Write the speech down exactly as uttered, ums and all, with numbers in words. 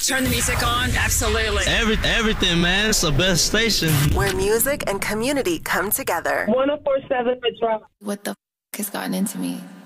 turn the music on? Absolutely. Every, everything, man. It's the best station. Where music and community come together. one oh four point seven The Drop. What the f*** has gotten into me?